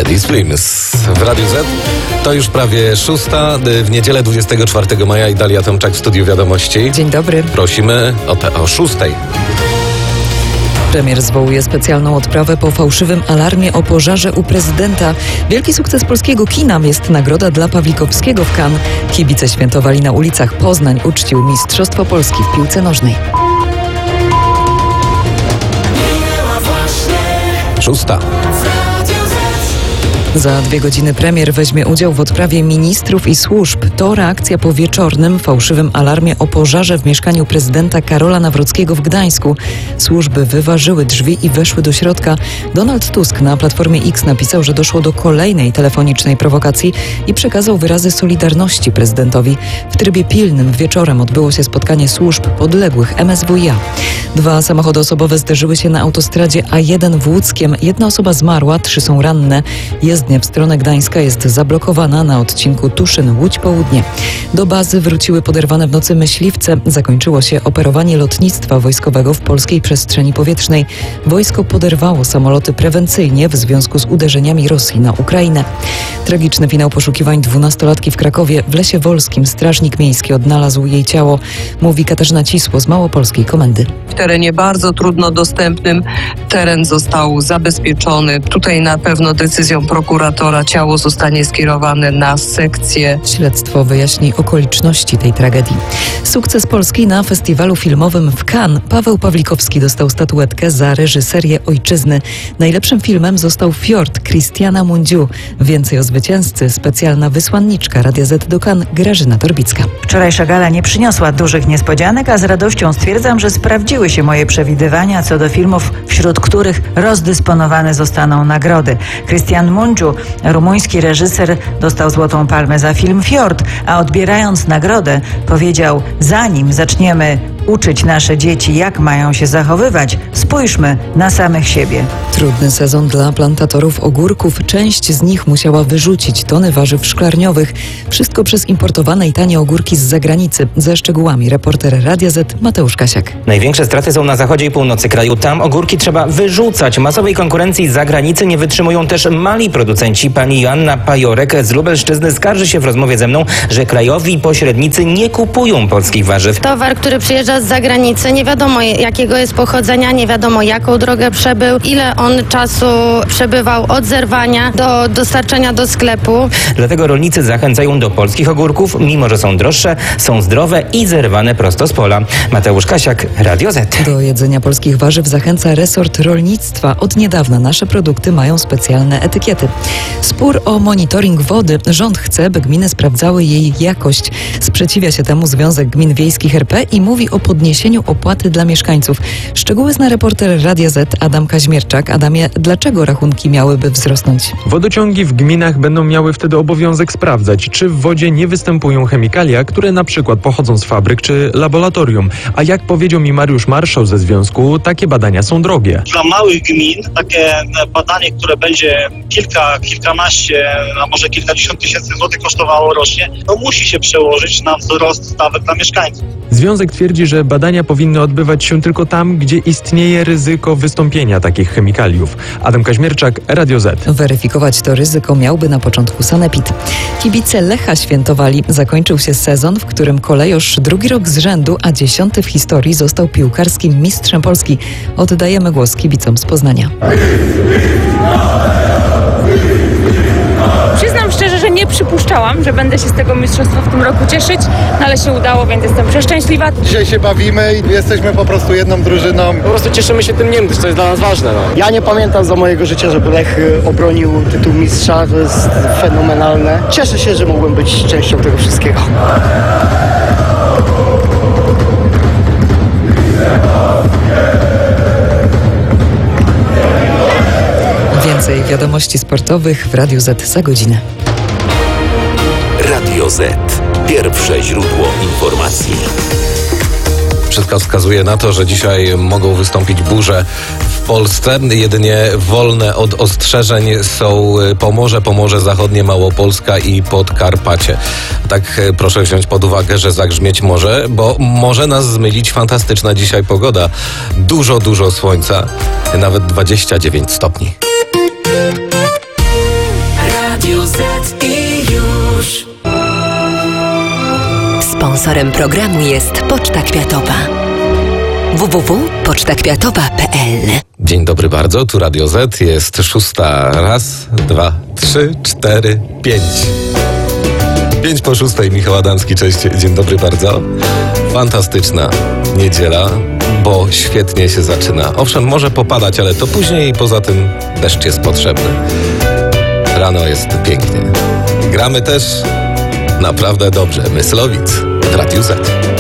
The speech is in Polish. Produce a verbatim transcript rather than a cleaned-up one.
Lady Slims w Radiu Z. To już prawie szósta, w niedzielę dwudziestego czwartego maja i Dalia Tomczak w Studiu Wiadomości. Dzień dobry. Prosimy o, te, o szóstej. Premier zwołuje specjalną odprawę po fałszywym alarmie o pożarze u prezydenta. Wielki sukces polskiego kina jest nagroda dla Pawlikowskiego w Cannes. Kibice świętowali na ulicach. Poznań uczcił Mistrzostwo Polski w piłce nożnej. Szósta. Za dwie godziny premier weźmie udział w odprawie ministrów i służb. To reakcja po wieczornym, fałszywym alarmie o pożarze w mieszkaniu prezydenta Karola Nawrockiego w Gdańsku. Służby wyważyły drzwi i weszły do środka. Donald Tusk na Platformie X napisał, że doszło do kolejnej telefonicznej prowokacji i przekazał wyrazy solidarności prezydentowi. W trybie pilnym wieczorem odbyło się spotkanie służb podległych M S W iA. Dwa samochody osobowe zderzyły się na autostradzie A jeden w Łódzkiem. Jedna osoba zmarła, trzy są ranne. Jezdnia w stronę Gdańska jest zablokowana na odcinku Tuszyn-Łódź Południe. Do bazy wróciły poderwane w nocy myśliwce. Zakończyło się operowanie lotnictwa wojskowego w polskiej przestrzeni powietrznej. Wojsko poderwało samoloty prewencyjnie w związku z uderzeniami Rosji na Ukrainę. Tragiczny finał poszukiwań dwunastolatki w Krakowie. W Lesie Wolskim strażnik miejski odnalazł jej ciało, mówi Katarzyna Cisło z Małopolskiej Komendy. W terenie bardzo trudno dostępnym teren został zabezpieczony. Tutaj na pewno decyzją prokuratora ciało zostanie skierowane na sekcję. Śledztwo wyjaśni okoliczności tej tragedii. Sukces Polski na festiwalu filmowym w Cannes. Paweł Pawlikowski dostał statuetkę za reżyserię Ojczyzny. Najlepszym filmem został Fjord Christiana Mundziu. Więcej o zwycięzcy specjalna wysłanniczka Radia Z do Cannes Grażyna Torbicka. Wczorajsza gala nie przyniosła dużych niespodzianek, a z radością stwierdzam, że sprawdziły się moje przewidywania co do filmów, wśród których rozdysponowane zostaną nagrody. Christian Mundziu, rumuński reżyser, dostał Złotą Palmę za film Fjord, a odbierając nagrodę powiedział: zanim zaczniemy uczyć nasze dzieci, jak mają się zachowywać, spójrzmy na samych siebie. Trudny sezon dla plantatorów ogórków. Część z nich musiała wyrzucić tony warzyw szklarniowych. Wszystko przez importowane i tanie ogórki z zagranicy. Ze szczegółami reporter Radia Z Mateusz Kasiak. Największe straty są na zachodzie i północy kraju. Tam ogórki trzeba wyrzucać. Masowej konkurencji z zagranicy nie wytrzymują też mali producenci. Pani Joanna Pajorek z Lubelszczyzny skarży się w rozmowie ze mną, że krajowi pośrednicy nie kupują polskich warzyw. Towar, który przyjeżdża z zagranicy, nie wiadomo jakiego jest pochodzenia, nie wiadomo jaką drogę przebył, ile on czasu przebywał od zerwania do dostarczenia do sklepu. Dlatego rolnicy zachęcają do polskich ogórków, mimo że są droższe, są zdrowe i zerwane prosto z pola. Mateusz Kasiak, Radio Z. Do jedzenia polskich warzyw zachęca resort rolnictwa. Od niedawna nasze produkty mają specjalne etykiety. Spór o monitoring wody. Rząd chce, by gminy sprawdzały jej jakość. Sprzeciwia się temu Związek Gmin Wiejskich R P i mówi o podniesieniu opłaty dla mieszkańców. Szczegóły zna reporter Radia Z Adam Kaźmierczak. Adamie, dlaczego rachunki miałyby wzrosnąć? Wodociągi w gminach będą miały wtedy obowiązek sprawdzać, czy w wodzie nie występują chemikalia, które na przykład pochodzą z fabryk czy laboratorium. A jak powiedział mi Mariusz Marszał ze związku, takie badania są drogie. Dla małych gmin takie badanie, które będzie kilka, kilkanaście, a może kilkadziesiąt tysięcy złotych kosztowało rocznie, to musi się przełożyć na wzrost stawek dla mieszkańców. Związek twierdzi, że badania powinny odbywać się tylko tam, gdzie istnieje ryzyko wystąpienia takich chemikaliów. Adam Kaźmierczak, Radio Z. Weryfikować to ryzyko miałby na początku sanepid. Kibice Lecha świętowali. Zakończył się sezon, w którym kolejorz drugi rok z rzędu, a dziesiąty w historii został piłkarskim mistrzem Polski. Oddajemy głos kibicom z Poznania. Przyznam szczerze, że nie przypuszczałam, że będę się z tego mistrzostwa w tym roku cieszyć, no ale się udało, więc jestem przeszczęśliwa. Dzisiaj się bawimy i jesteśmy po prostu jedną drużyną. Po prostu cieszymy się tym, gdyż to jest dla nas ważne. No. Ja nie pamiętam za mojego życia, żeby Lech obronił tytuł mistrza, to jest fenomenalne. Cieszę się, że mogłem być częścią tego wszystkiego. Więcej wiadomości sportowych w Radiu Z za godzinę. Radio Z. Pierwsze źródło informacji. Wszystko wskazuje na to, że dzisiaj mogą wystąpić burze w Polsce. Jedynie wolne od ostrzeżeń są Pomorze, Pomorze Zachodnie, Małopolska i Podkarpacie. Tak proszę wziąć pod uwagę, że zagrzmieć może, bo może nas zmylić fantastyczna dzisiaj pogoda. Dużo, dużo słońca, nawet dwadzieścia dziewięć stopni. Sponsorem programu jest Poczta Kwiatowa. w w w kropka poczta kwiatowa kropka p l. Dzień dobry bardzo, tu Radio Z, jest szósta. Raz, dwa, trzy, cztery, pięć. Pięć po szóstej, Michał Adamski, cześć, dzień dobry bardzo. Fantastyczna niedziela, bo świetnie się zaczyna. Owszem, może popadać, ale to później, poza tym deszcz jest potrzebny. Rano jest pięknie. Gramy też naprawdę dobrze. Myslowic w Radiu Z.